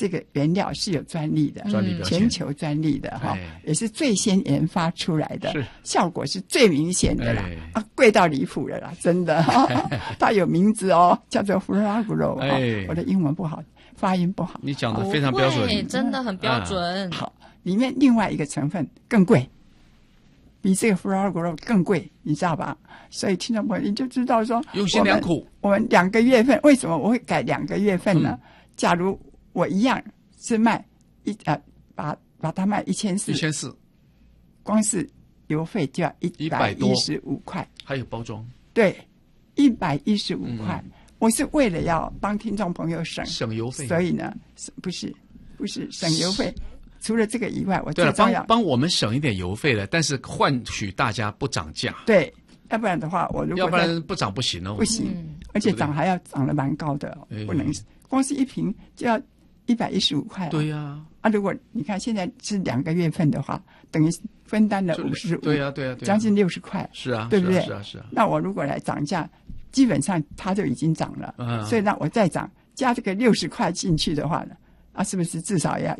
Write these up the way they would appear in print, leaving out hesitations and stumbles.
这个原料是有专利的， 专利标签全球专利的哈，也是最先研发出来的，效果是最明显的啦，贵到离谱了啦，真的，它有名字哦，叫做 Fragro，我的英文不好，发音不好， 你讲的非常标准， 真的很标准。 好，里面另外一个成分更贵，比这个 Fragro 更贵，你知道吧？所以听众朋友你就知道说， 用心良苦。 我们2个月份，为什么我会改2个月份呢？假如我一样是卖把它卖1400，光是邮费就要115块， 还有包装， 对，115块。我是为了要帮听众朋友省邮费， 所以呢，不是省邮费。除了这个以外，我对了，帮我们省一点邮费了，但是换取大家不涨价。 对，要不然的话，要不然不涨不行哦， 不行，而且涨还要涨得蛮高的，不能光是一瓶就要115块。 对呀， 如果你看现在是2个月份的话，等于分担了55， 对呀， 将近60块， 是啊， 对不对？ 是啊。 那我如果来涨价，基本上它就已经涨了，所以让我再涨加这个60块进去的话呢，是不是至少也要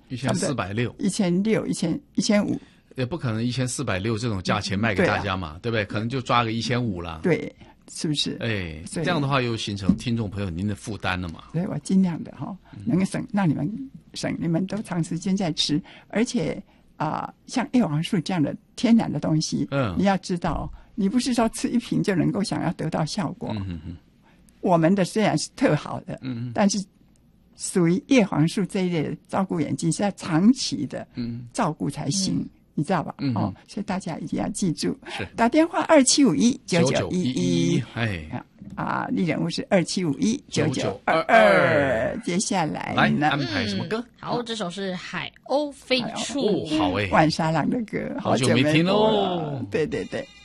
1460、1500？ 也不可能1460这种价钱卖给大家嘛，对不对？可能就抓个1500了。 对，是不是？ 这样的话又形成听众朋友您的负担了嘛。 所以我尽量的能省，让你们省，你们都长时间在吃，而且像叶黄素这样的天然的东西，你要知道，你不是说吃一瓶就能够想要得到效果。我们的虽然是特好的，但是属于叶黄素这一类的照顾眼睛是要长期的照顾才行，你知道吧？所以大家一定要记住，打电话27519911，丽人屋是27519922。接下来呢， 安排什么歌？ 好，这首是海鸥飞处， 好万沙郎的歌， 好久没听喽。 对对对。